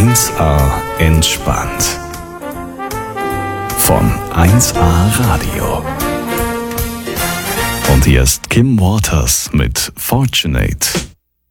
1A entspannt. Von 1A Radio. Und hier ist Kim Waters mit Fortunate.